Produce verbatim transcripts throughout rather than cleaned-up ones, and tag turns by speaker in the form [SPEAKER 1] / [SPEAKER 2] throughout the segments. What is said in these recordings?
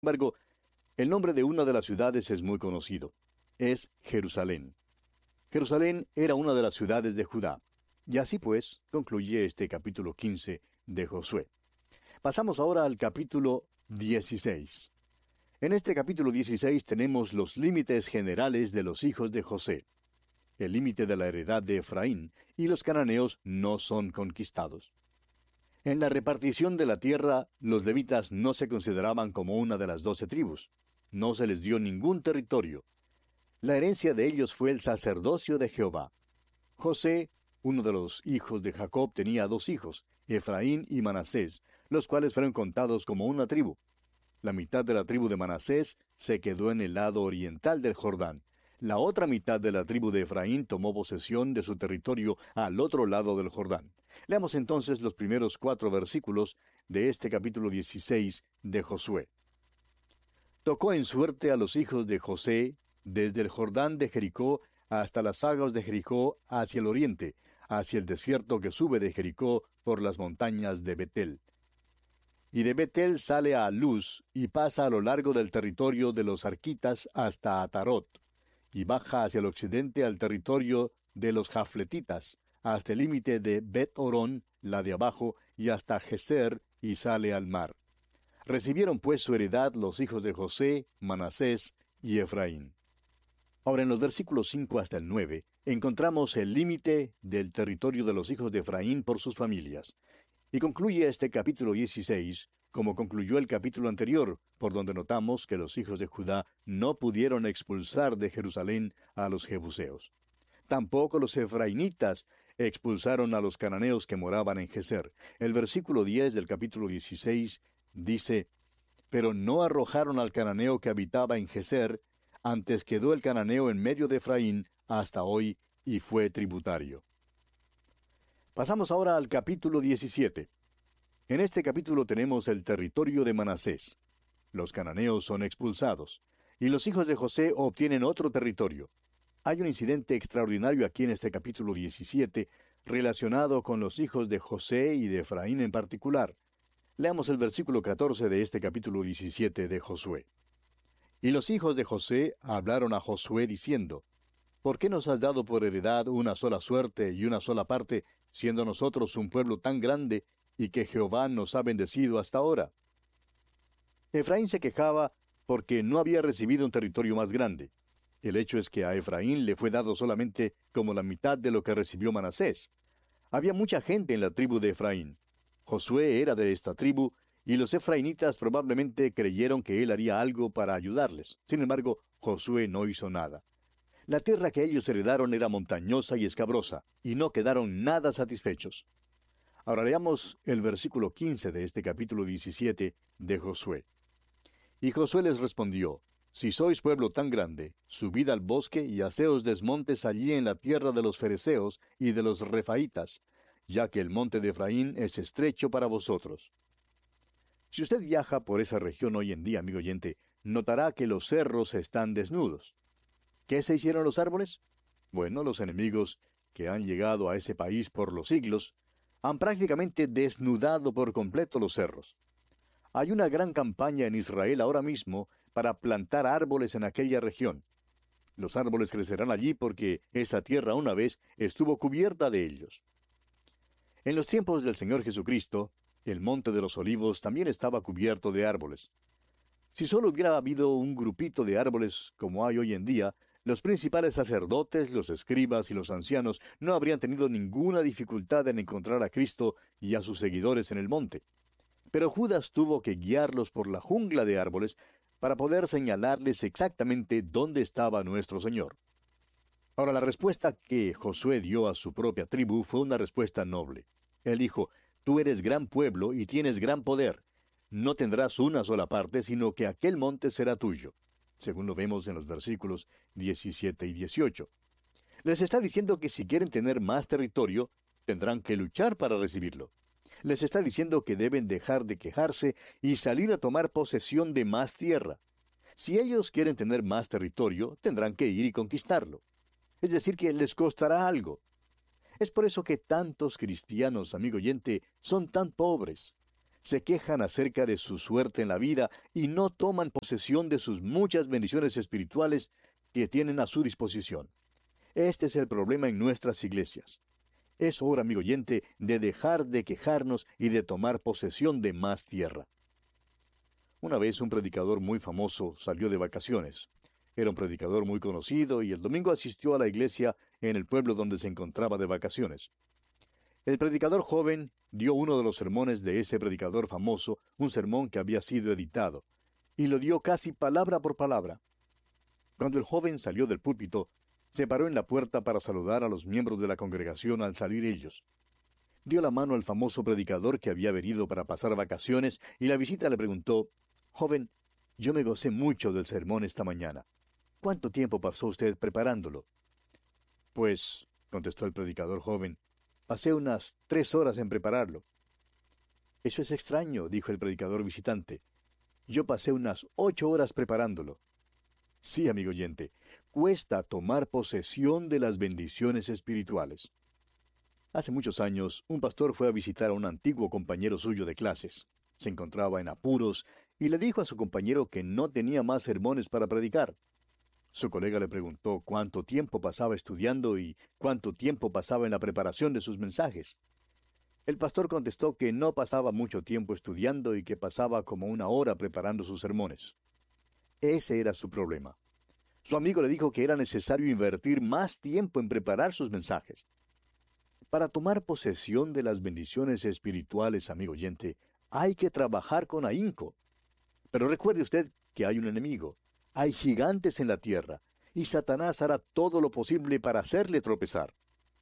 [SPEAKER 1] embargo, el nombre de una de las ciudades es muy conocido. Es Jerusalén. Jerusalén era una de las ciudades de Judá. Y así pues, concluye este capítulo quince de Josué. Pasamos ahora al capítulo dieciséis. En este capítulo dieciséis tenemos los límites generales de los hijos de José. El límite de la heredad de Efraín, y los cananeos no son conquistados. En la repartición de la tierra, los levitas no se consideraban como una de las doce tribus. No se les dio ningún territorio. La herencia de ellos fue el sacerdocio de Jehová. José, uno de los hijos de Jacob, tenía dos hijos, Efraín y Manasés, los cuales fueron contados como una tribu. La mitad de la tribu de Manasés se quedó en el lado oriental del Jordán. La otra mitad de la tribu de Efraín tomó posesión de su territorio al otro lado del Jordán. Leamos entonces los primeros cuatro versículos de este capítulo dieciséis de Josué. Tocó en suerte a los hijos de José, desde el Jordán de Jericó hasta las aguas de Jericó hacia el oriente, hacia el desierto que sube de Jericó por las montañas de Betel. Y de Betel sale a Luz y pasa a lo largo del territorio de los arquitas hasta Atarot, y baja hacia el occidente al territorio de los jafletitas, hasta el límite de Bet-Orón, la de abajo, y hasta Geser, y sale al mar. Recibieron pues su heredad los hijos de José, Manasés y Efraín. Ahora en los versículos cinco hasta el nueve, encontramos el límite del territorio de los hijos de Efraín por sus familias. Y concluye este capítulo dieciséis, como concluyó el capítulo anterior, por donde notamos que los hijos de Judá no pudieron expulsar de Jerusalén a los jebuseos. Tampoco los efrainitas expulsaron a los cananeos que moraban en Geser. El versículo diez del capítulo dieciséis dice: Pero no arrojaron al cananeo que habitaba en Geser, antes quedó el cananeo en medio de Efraín hasta hoy, y fue tributario. Pasamos ahora al capítulo diecisiete. En este capítulo tenemos el territorio de Manasés. Los cananeos son expulsados, y los hijos de José obtienen otro territorio. Hay un incidente extraordinario aquí en este capítulo diecisiete, relacionado con los hijos de José y de Efraín en particular. Leamos el versículo catorce de este capítulo diecisiete de Josué. Y los hijos de José hablaron a Josué diciendo: ¿Por qué nos has dado por heredad una sola suerte y una sola parte, siendo nosotros un pueblo tan grande, y que Jehová nos ha bendecido hasta ahora? Efraín se quejaba porque no había recibido un territorio más grande. El hecho es que a Efraín le fue dado solamente como la mitad de lo que recibió Manasés. Había mucha gente en la tribu de Efraín. Josué era de esta tribu, y los efraínitas probablemente creyeron que él haría algo para ayudarles. Sin embargo, Josué no hizo nada. La tierra que ellos heredaron era montañosa y escabrosa, y no quedaron nada satisfechos. Ahora leamos el versículo quince de este capítulo diecisiete de Josué. Y Josué les respondió: Si sois pueblo tan grande, subid al bosque y haceos desmontes allí en la tierra de los fereceos y de los refaitas, ya que el monte de Efraín es estrecho para vosotros. Si usted viaja por esa región hoy en día, amigo oyente, notará que los cerros están desnudos. ¿Qué se hicieron los árboles? Bueno, los enemigos que han llegado a ese país por los siglos han prácticamente desnudado por completo los cerros. Hay una gran campaña en Israel ahora mismo para plantar árboles en aquella región. Los árboles crecerán allí porque esa tierra una vez estuvo cubierta de ellos. En los tiempos del Señor Jesucristo, el Monte de los Olivos también estaba cubierto de árboles. Si solo hubiera habido un grupito de árboles como hay hoy en día, los principales sacerdotes, los escribas y los ancianos no habrían tenido ninguna dificultad en encontrar a Cristo y a sus seguidores en el monte. Pero Judas tuvo que guiarlos por la jungla de árboles para poder señalarles exactamente dónde estaba nuestro Señor. Ahora, la respuesta que Josué dio a su propia tribu fue una respuesta noble. Él dijo: Tú eres gran pueblo y tienes gran poder. No tendrás una sola parte, sino que aquel monte será tuyo, según lo vemos en los versículos diecisiete y dieciocho. Les está diciendo que si quieren tener más territorio, tendrán que luchar para recibirlo. Les está diciendo que deben dejar de quejarse y salir a tomar posesión de más tierra. Si ellos quieren tener más territorio, tendrán que ir y conquistarlo. Es decir, que les costará algo. Es por eso que tantos cristianos, amigo oyente, son tan pobres. Se quejan acerca de su suerte en la vida y no toman posesión de sus muchas bendiciones espirituales que tienen a su disposición. Este es el problema en nuestras iglesias. Es hora, amigo oyente, de dejar de quejarnos y de tomar posesión de más tierra. Una vez un predicador muy famoso salió de vacaciones. Era un predicador muy conocido y el domingo asistió a la iglesia en el pueblo donde se encontraba de vacaciones. El predicador joven dio uno de los sermones de ese predicador famoso, un sermón que había sido editado, y lo dio casi palabra por palabra. Cuando el joven salió del púlpito, se paró en la puerta para saludar a los miembros de la congregación al salir ellos. Dio la mano al famoso predicador que había venido para pasar vacaciones y la visita le preguntó: «Joven, yo me gocé mucho del sermón esta mañana. ¿Cuánto tiempo pasó usted preparándolo?» «Pues», contestó el predicador joven, «pasé unas tres horas en prepararlo». «Eso es extraño», dijo el predicador visitante. «Yo pasé unas ocho horas preparándolo». Sí, amigo oyente, cuesta tomar posesión de las bendiciones espirituales. Hace muchos años, un pastor fue a visitar a un antiguo compañero suyo de clases. Se encontraba en apuros y le dijo a su compañero que no tenía más sermones para predicar. Su colega le preguntó cuánto tiempo pasaba estudiando y cuánto tiempo pasaba en la preparación de sus mensajes. El pastor contestó que no pasaba mucho tiempo estudiando y que pasaba como una hora preparando sus sermones. Ese era su problema. Su amigo le dijo que era necesario invertir más tiempo en preparar sus mensajes. Para tomar posesión de las bendiciones espirituales, amigo oyente, hay que trabajar con ahínco. Pero recuerde usted que hay un enemigo, hay gigantes en la tierra, y Satanás hará todo lo posible para hacerle tropezar.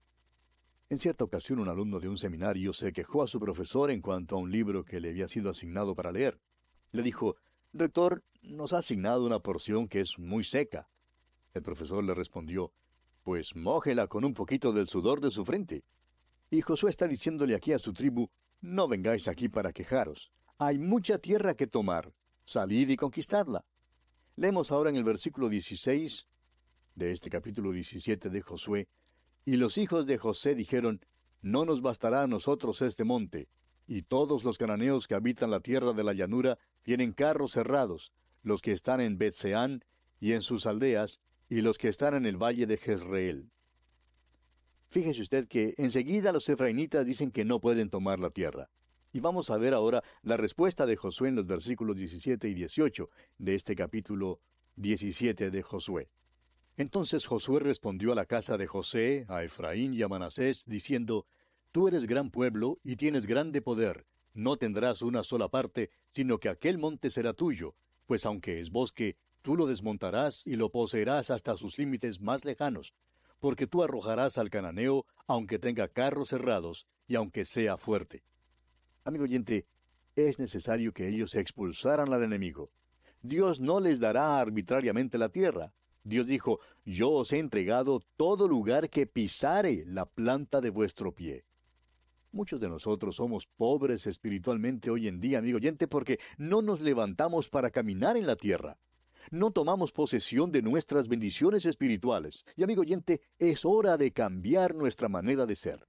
[SPEAKER 1] En cierta ocasión, un alumno de un seminario se quejó a su profesor en cuanto a un libro que le había sido asignado para leer. Le dijo: «Doctor, nos ha asignado una porción que es muy seca». El profesor le respondió: «Pues mójela con un poquito del sudor de su frente». Y Josué está diciéndole aquí a su tribu: «No vengáis aquí para quejaros. Hay mucha tierra que tomar. Salid y conquistadla». Leemos ahora en el versículo dieciséis de este capítulo diecisiete de Josué: «Y los hijos de José dijeron: No nos bastará a nosotros este monte. Y todos los cananeos que habitan la tierra de la llanura tienen carros cerrados, los que están en Bet-Seán y en sus aldeas, y los que están en el valle de Jezreel». Fíjese usted que enseguida los efraimitas dicen que no pueden tomar la tierra. Y vamos a ver ahora la respuesta de Josué en los versículos diecisiete y dieciocho de este capítulo diecisiete de Josué. Entonces Josué respondió a la casa de José, a Efraín y a Manasés, diciendo: Tú eres gran pueblo y tienes grande poder. No tendrás una sola parte, sino que aquel monte será tuyo, pues aunque es bosque, tú lo desmontarás y lo poseerás hasta sus límites más lejanos, porque tú arrojarás al cananeo, aunque tenga carros cerrados y aunque sea fuerte. Amigo oyente, es necesario que ellos expulsaran al enemigo. Dios no les dará arbitrariamente la tierra. Dios dijo: Yo os he entregado todo lugar que pisare la planta de vuestro pie. Muchos de nosotros somos pobres espiritualmente hoy en día, amigo oyente, porque no nos levantamos para caminar en la tierra. No tomamos posesión de nuestras bendiciones espirituales. Y, amigo oyente, es hora de cambiar nuestra manera de ser.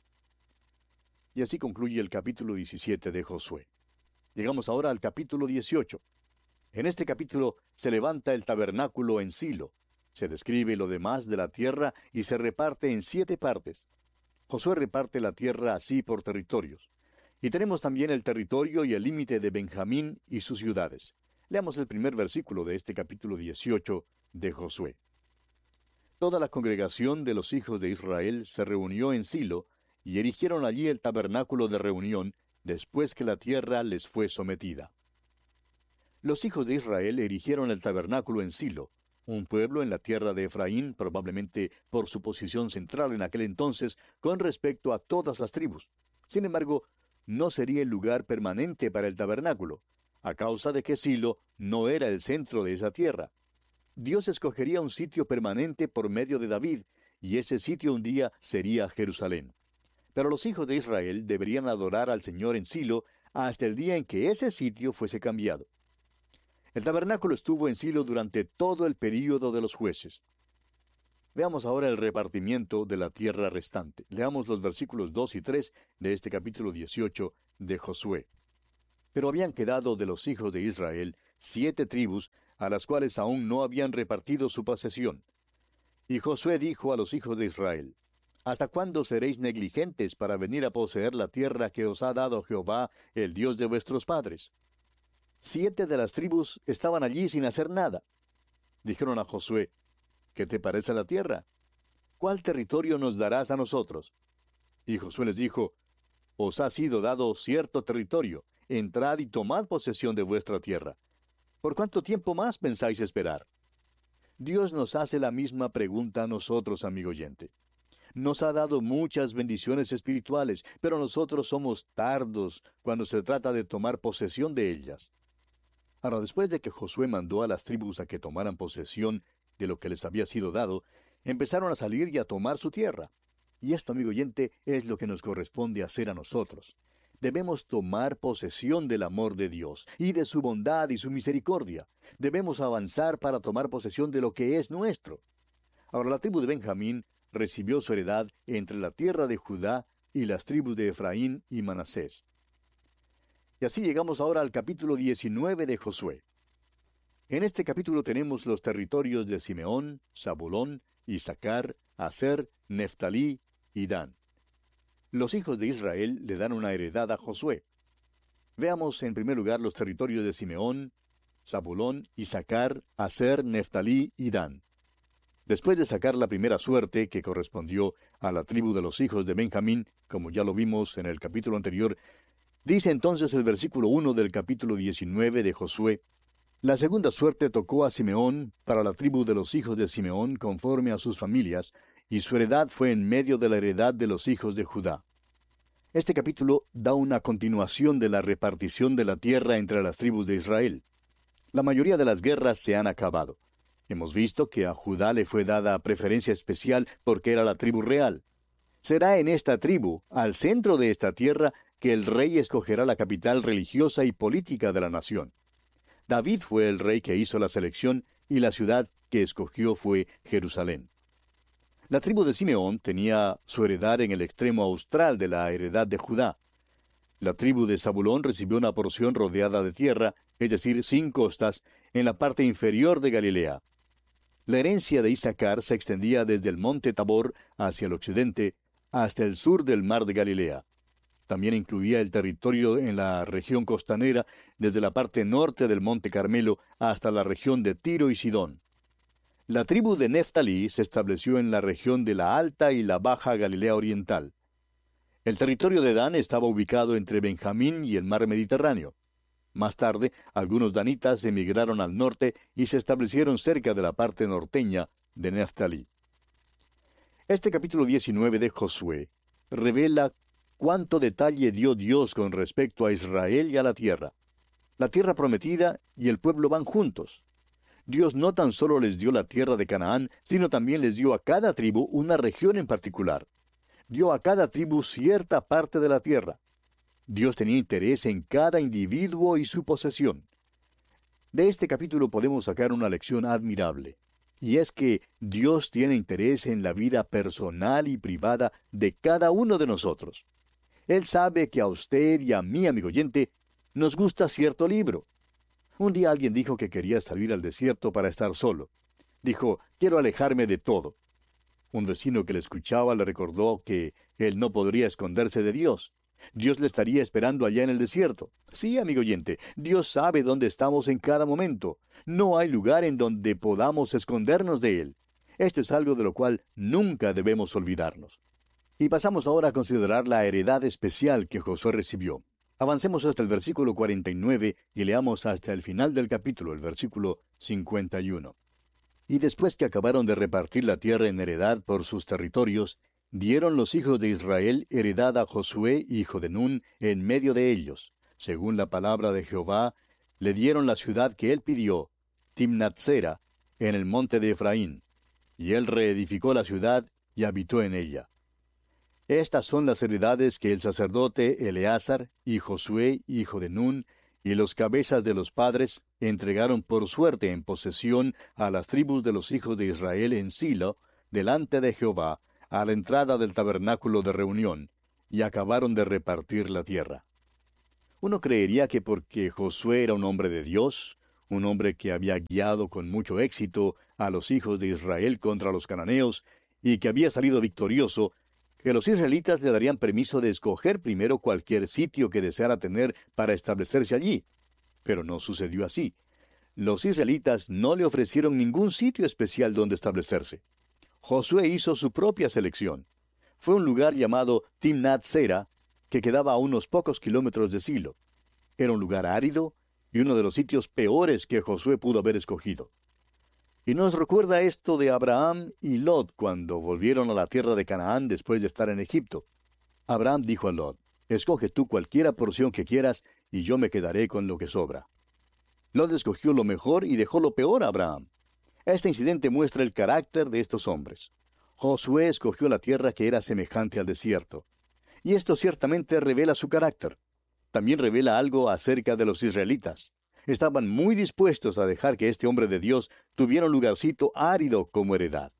[SPEAKER 1] Y así concluye el capítulo diecisiete de Josué. Llegamos ahora al capítulo dieciocho. En este capítulo se levanta el tabernáculo en Silo. Se describe lo demás de la tierra y se reparte en siete partes. Josué reparte la tierra así por territorios. Y tenemos también el territorio y el límite de Benjamín y sus ciudades. Leamos el primer versículo de este capítulo dieciocho de Josué. Toda la congregación de los hijos de Israel se reunió en Silo, y erigieron allí el tabernáculo de reunión, después que la tierra les fue sometida. Los hijos de Israel erigieron el tabernáculo en Silo, un pueblo en la tierra de Efraín, probablemente por su posición central en aquel entonces con respecto a todas las tribus. Sin embargo, no sería el lugar permanente para el tabernáculo, a causa de que Silo no era el centro de esa tierra. Dios escogería un sitio permanente por medio de David, y ese sitio un día sería Jerusalén. Pero los hijos de Israel deberían adorar al Señor en Silo hasta el día en que ese sitio fuese cambiado. El tabernáculo estuvo en Silo durante todo el período de los jueces. Veamos ahora el repartimiento de la tierra restante. Leamos los versículos dos y tres de este capítulo dieciocho de Josué. Pero habían quedado de los hijos de Israel siete tribus, a las cuales aún no habían repartido su posesión. Y Josué dijo a los hijos de Israel: ¿Hasta cuándo seréis negligentes para venir a poseer la tierra que os ha dado Jehová, el Dios de vuestros padres? Siete de las tribus estaban allí sin hacer nada. Dijeron a Josué: ¿Qué te parece la tierra? ¿Cuál territorio nos darás a nosotros? Y Josué les dijo: Os ha sido dado cierto territorio, entrad y tomad posesión de vuestra tierra. ¿Por cuánto tiempo más pensáis esperar? Dios nos hace la misma pregunta a nosotros, amigo oyente. Nos ha dado muchas bendiciones espirituales, pero nosotros somos tardos cuando se trata de tomar posesión de ellas. Ahora, después de que Josué mandó a las tribus a que tomaran posesión de lo que les había sido dado, empezaron a salir y a tomar su tierra. Y esto, amigo oyente, es lo que nos corresponde hacer a nosotros. Debemos tomar posesión del amor de Dios y de su bondad y su misericordia. Debemos avanzar para tomar posesión de lo que es nuestro. Ahora, la tribu de Benjamín recibió su heredad entre la tierra de Judá y las tribus de Efraín y Manasés. Y así llegamos ahora al capítulo diecinueve de Josué. En este capítulo tenemos los territorios de Simeón, Zabulón, Isaacar, Aser, Neftalí y Dan. Los hijos de Israel le dan una heredad a Josué. Veamos en primer lugar los territorios de Simeón, Zabulón, Isaacar, Aser, Neftalí y Dan. Después de sacar la primera suerte, que correspondió a la tribu de los hijos de Benjamín, como ya lo vimos en el capítulo anterior, dice entonces el versículo uno del capítulo diecinueve de Josué: La segunda suerte tocó a Simeón para la tribu de los hijos de Simeón conforme a sus familias, y su heredad fue en medio de la heredad de los hijos de Judá. Este capítulo da una continuación de la repartición de la tierra entre las tribus de Israel. La mayoría de las guerras se han acabado. Hemos visto que a Judá le fue dada preferencia especial porque era la tribu real. Será en esta tribu, al centro de esta tierra, que el rey escogerá la capital religiosa y política de la nación. David fue el rey que hizo la selección y la ciudad que escogió fue Jerusalén. La tribu de Simeón tenía su heredad en el extremo austral de la heredad de Judá. La tribu de Zabulón recibió una porción rodeada de tierra, es decir, sin costas, en la parte inferior de Galilea. La herencia de Isaacar se extendía desde el monte Tabor hacia el occidente hasta el sur del mar de Galilea. También incluía el territorio en la región costanera, desde la parte norte del monte Carmelo hasta la región de Tiro y Sidón. La tribu de Neftalí se estableció en la región de la Alta y la Baja Galilea Oriental. El territorio de Dan estaba ubicado entre Benjamín y el mar Mediterráneo. Más tarde, algunos danitas emigraron al norte y se establecieron cerca de la parte norteña de Neftalí. Este capítulo diecinueve de Josué revela cuánto detalle dio Dios con respecto a Israel y a la tierra. La tierra prometida y el pueblo van juntos. Dios no tan solo les dio la tierra de Canaán, sino también les dio a cada tribu una región en particular. Dio a cada tribu cierta parte de la tierra. Dios tenía interés en cada individuo y su posesión. De este capítulo podemos sacar una lección admirable, y es que Dios tiene interés en la vida personal y privada de cada uno de nosotros. Él sabe que a usted y a mí, amigo oyente, nos gusta cierto libro. Un día alguien dijo que quería salir al desierto para estar solo. Dijo: quiero alejarme de todo. Un vecino que le escuchaba le recordó que él no podría esconderse de Dios. Dios le estaría esperando allá en el desierto. Sí, amigo oyente, Dios sabe dónde estamos en cada momento. No hay lugar en donde podamos escondernos de Él. Esto es algo de lo cual nunca debemos olvidarnos. Y pasamos ahora a considerar la heredad especial que Josué recibió. Avancemos hasta el versículo cuarenta y nueve y leamos hasta el final del capítulo, el versículo cincuenta y uno. Y después que acabaron de repartir la tierra en heredad por sus territorios, dieron los hijos de Israel heredad a Josué, hijo de Nun, en medio de ellos. Según la palabra de Jehová, le dieron la ciudad que él pidió, Timnatsera, en el monte de Efraín. Y él reedificó la ciudad y habitó en ella. Estas son las heredades que el sacerdote Eleazar y Josué, hijo de Nun, y los cabezas de los padres entregaron por suerte en posesión a las tribus de los hijos de Israel en Silo, delante de Jehová, a la entrada del tabernáculo de reunión, y acabaron de repartir la tierra. Uno creería que porque Josué era un hombre de Dios, un hombre que había guiado con mucho éxito a los hijos de Israel contra los cananeos y que había salido victorioso, que los israelitas le darían permiso de escoger primero cualquier sitio que deseara tener para establecerse allí. Pero no sucedió así. Los israelitas no le ofrecieron ningún sitio especial donde establecerse. Josué hizo su propia selección. Fue un lugar llamado Timnat Sera, que quedaba a unos pocos kilómetros de Silo. Era un lugar árido y uno de los sitios peores que Josué pudo haber escogido. Y nos recuerda esto de Abraham y Lot cuando volvieron a la tierra de Canaán después de estar en Egipto. Abraham dijo a Lot: escoge tú cualquiera porción que quieras y yo me quedaré con lo que sobra. Lot escogió lo mejor y dejó lo peor a Abraham. Este incidente muestra el carácter de estos hombres. Josué escogió la tierra que era semejante al desierto. Y esto ciertamente revela su carácter. También revela algo acerca de los israelitas. Estaban muy dispuestos a dejar que este hombre de Dios tuviera un lugarcito árido como heredad.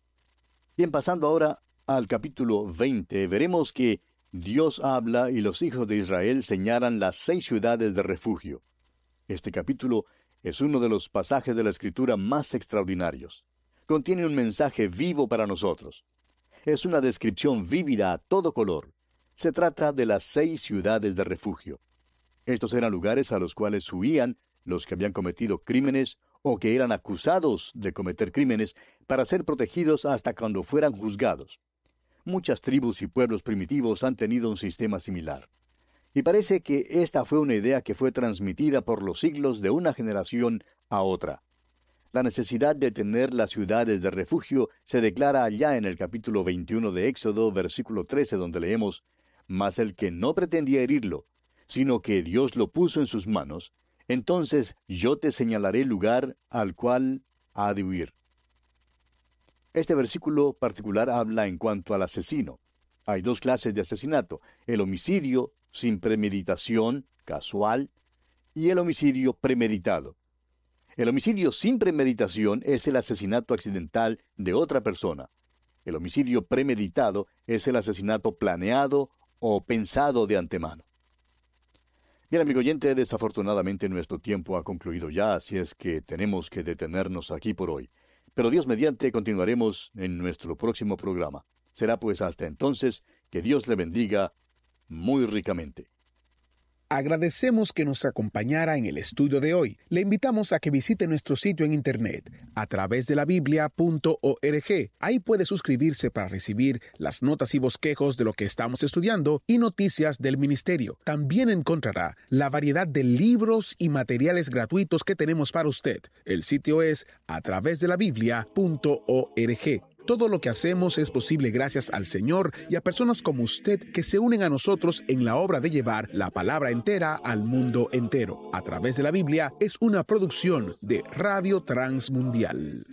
[SPEAKER 1] Bien, pasando ahora al capítulo veinte, veremos que Dios habla y los hijos de Israel señalan las seis ciudades de refugio. Este capítulo es uno de los pasajes de la Escritura más extraordinarios. Contiene un mensaje vivo para nosotros. Es una descripción vívida a todo color. Se trata de las seis ciudades de refugio. Estos eran lugares a los cuales huían los que habían cometido crímenes o que eran acusados de cometer crímenes para ser protegidos hasta cuando fueran juzgados. Muchas tribus y pueblos primitivos han tenido un sistema similar. Y parece que esta fue una idea que fue transmitida por los siglos de una generación a otra. La necesidad de tener las ciudades de refugio se declara allá en el capítulo veintiuno de Éxodo, versículo trece, donde leemos: mas el que no pretendía herirlo, sino que Dios lo puso en sus manos, entonces yo te señalaré el lugar al cual ha de huir. Este versículo particular habla en cuanto al asesino. Hay dos clases de asesinato: el homicidio sin premeditación, casual, y el homicidio premeditado. El homicidio sin premeditación es el asesinato accidental de otra persona. El homicidio premeditado es el asesinato planeado o pensado de antemano. Bien, amigo oyente, desafortunadamente nuestro tiempo ha concluido ya, así es que tenemos que detenernos aquí por hoy. Pero Dios mediante continuaremos en nuestro próximo programa. Será pues hasta entonces que Dios le bendiga muy ricamente.
[SPEAKER 2] Agradecemos que nos acompañara en el estudio de hoy. Le invitamos a que visite nuestro sitio en internet a través de la biblia punto org. Ahí puede suscribirse para recibir las notas y bosquejos de lo que estamos estudiando y noticias del ministerio. También encontrará la variedad de libros y materiales gratuitos que tenemos para usted. El sitio es a través de la biblia punto org. Todo lo que hacemos es posible gracias al Señor y a personas como usted que se unen a nosotros en la obra de llevar la palabra entera al mundo entero. A través de la Biblia es una producción de Radio Transmundial.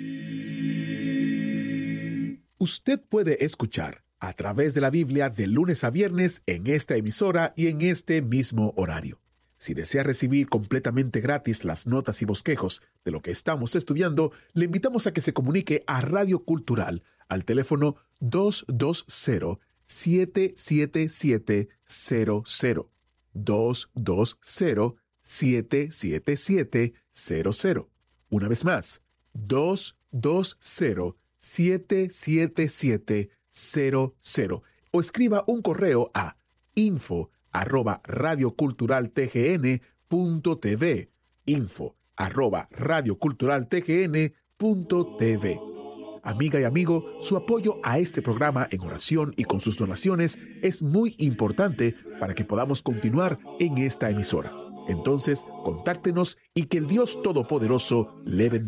[SPEAKER 2] Usted puede escuchar A través de la Biblia de lunes a viernes en esta emisora y en este mismo horario. Si desea recibir completamente gratis las notas y bosquejos de lo que estamos estudiando, le invitamos a que se comunique a Radio Cultural al teléfono dos dos cero, siete siete siete, cero cero. dos dos cero, siete siete siete, cero cero. Una vez más, dos dos cero, siete siete siete, cero cero. O escriba un correo a info arroba radioculturaltgn punto tv, info arroba radioculturaltgn punto tv. Amiga y amigo, su apoyo a este programa en oración y con sus donaciones es muy importante para que podamos continuar en esta emisora. Entonces, contáctenos y que el Dios Todopoderoso le bendiga.